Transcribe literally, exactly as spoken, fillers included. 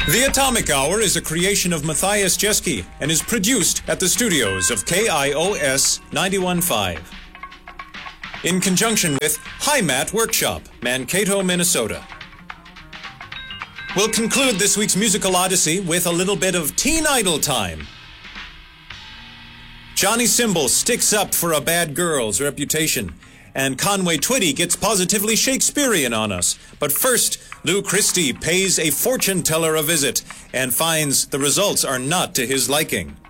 The Atomic Hour is a creation of Matthias Jeske and is produced at the studios of K I O S ninety-one point five. In conjunction with Hi Mat Workshop, Mankato, Minnesota. We'll conclude this week's musical odyssey with a little bit of teen idol time. Johnny Cymbal sticks up for a bad girl's reputation, and Conway Twitty gets positively Shakespearean on us. But first, Lou Christie pays a fortune teller a visit and finds the results are not to his liking.